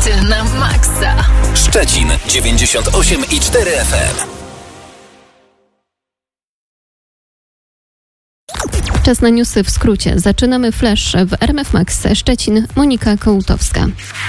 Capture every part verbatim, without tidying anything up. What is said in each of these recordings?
Hity na maksa. Szczecin dziewięćdziesiąt osiem i cztery F M. Czas na newsy w skrócie. Zaczynamy flash w R M F Max Szczecin. Monika Kołutowska.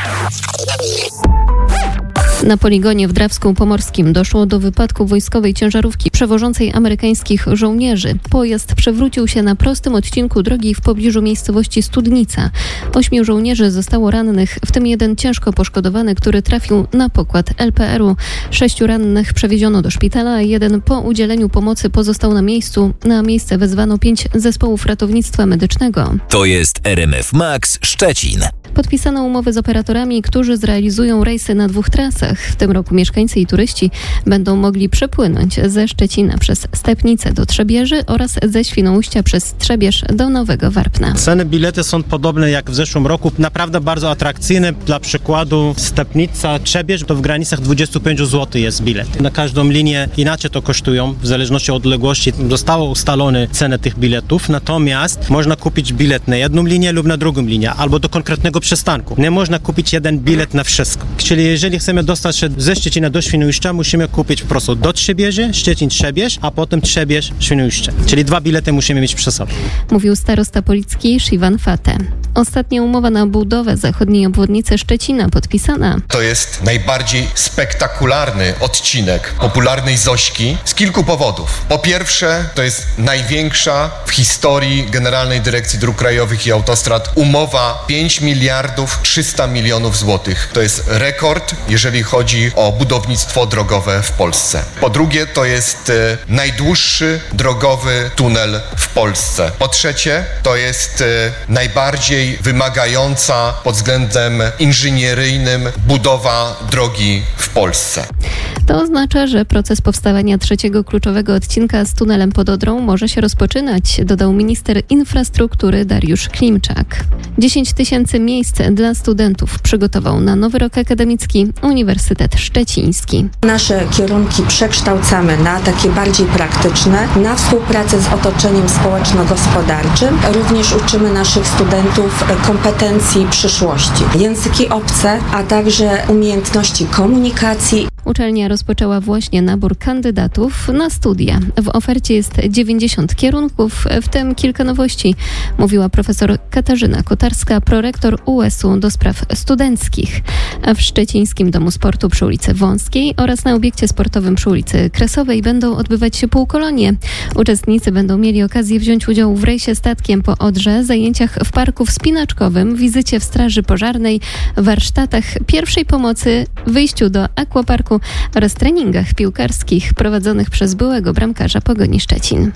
Na poligonie w Drawsku-Pomorskim doszło do wypadku wojskowej ciężarówki przewożącej amerykańskich żołnierzy. Pojazd przewrócił się na prostym odcinku drogi w pobliżu miejscowości Studnica. Ośmiu żołnierzy zostało rannych, w tym jeden ciężko poszkodowany, który trafił na pokład L P R u. Sześciu rannych przewieziono do szpitala, a jeden po udzieleniu pomocy pozostał na miejscu. Na miejsce wezwano pięć zespołów ratownictwa medycznego. To jest R M F Max Szczecin. Podpisano umowy z operatorami, którzy zrealizują rejsy na dwóch trasach. W tym roku mieszkańcy i turyści będą mogli przepłynąć ze Szczecina przez Stepnicę do Trzebieży oraz ze Świnoujścia przez Trzebież do Nowego Warpna. Ceny bilety są podobne jak w zeszłym roku. Naprawdę bardzo atrakcyjne. Dla przykładu Stepnica, Trzebież to w granicach dwadzieścia pięć złotych jest bilet. Na każdą linię inaczej to kosztują, w zależności od odległości. Zostało ustalone ceny tych biletów, natomiast można kupić bilet na jedną linię lub na drugą linię, albo do konkretnego przystanku. Nie można kupić jeden bilet na wszystko. Czyli jeżeli chcemy dostać się ze Szczecina do Świnoujścia, musimy kupić po prostu do Trzebieży, Szczecin-Trzebież, a potem Trzebież-Świnoujście. Czyli dwa bilety musimy mieć przy sobie. Mówił starosta policki Shivan Fate. Ostatnia umowa na budowę zachodniej obwodnicy Szczecina podpisana. To jest najbardziej spektakularny odcinek popularnej Zośki z kilku powodów. Po pierwsze, to jest największa w historii Generalnej Dyrekcji Dróg Krajowych i Autostrad umowa pięć miliardów trzysta milionów złotych. To jest rekord, jeżeli chodzi o budownictwo drogowe w Polsce. Po drugie, to jest e, najdłuższy drogowy tunel w Polsce. Po trzecie, to jest e, najbardziej wymagająca pod względem inżynieryjnym budowa drogi w Polsce. To oznacza, że proces powstawania trzeciego kluczowego odcinka z tunelem pod Odrą może się rozpoczynać, dodał minister infrastruktury Dariusz Klimczak. dziesięć tysięcy miejsc dla studentów przygotował na nowy rok akademicki Uniwersytet Szczeciński. Nasze kierunki przekształcamy na takie bardziej praktyczne, na współpracę z otoczeniem społeczno-gospodarczym. Również uczymy naszych studentów kompetencji przyszłości. Języki obce, a także umiejętności komunikacji. Uczelnia rozpoczęła właśnie nabór kandydatów na studia. W ofercie jest dziewięćdziesiąt kierunków, w tym kilka nowości, mówiła profesor Katarzyna Kotarska, prorektor U S u do spraw studenckich. A w Szczecińskim Domu Sportu przy ulicy Wąskiej oraz na obiekcie sportowym przy ulicy Kresowej będą odbywać się półkolonie. Uczestnicy będą mieli okazję wziąć udział w rejsie statkiem po Odrze, zajęciach w parku wspinaczkowym, wizycie w straży pożarnej, warsztatach pierwszej pomocy, wyjściu do aquaparku oraz treningach piłkarskich prowadzonych przez byłego bramkarza Pogoni Szczecin.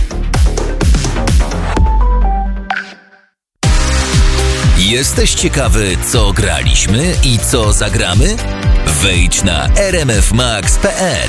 Jesteś ciekawy, co graliśmy i co zagramy? Wejdź na r m f max kropka p l.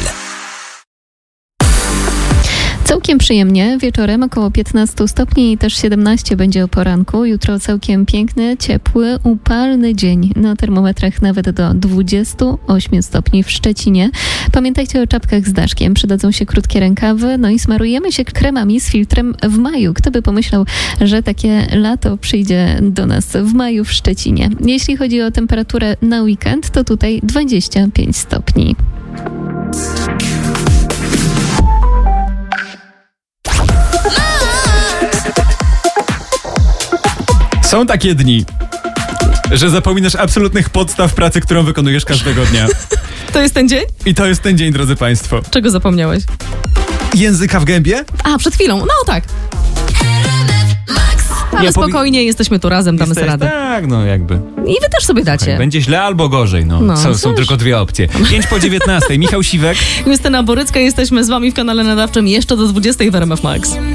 Całkiem przyjemnie, wieczorem około piętnaście stopni i też siedemnaście będzie o poranku. Jutro całkiem piękny, ciepły, upalny dzień. Na termometrach nawet do dwudziestu ośmiu stopni w Szczecinie. Pamiętajcie o czapkach z daszkiem, przydadzą się krótkie rękawy, no i smarujemy się kremami z filtrem w maju. Kto by pomyślał, że takie lato przyjdzie do nas w maju w Szczecinie. Jeśli chodzi o temperaturę na weekend, to tutaj dwadzieścia pięć stopni. Są takie dni, że zapominasz absolutnych podstaw pracy, którą wykonujesz każdego dnia. To jest ten dzień? I to jest ten dzień, drodzy państwo. Czego zapomniałeś? Języka w gębie? A, przed chwilą. No tak. Ale Ja spokojnie, powi- jesteśmy tu razem, damy sobie radę. Tak, no jakby. I wy też sobie dacie. Słuchaj, będzie źle albo gorzej, no. No, są, są cóż. tylko dwie opcje. pięć po dziewiętnastej. Michał Siwek. Justyna Borycka, jesteśmy z wami w kanale nadawczym jeszcze do dwudziestej w R M F Max.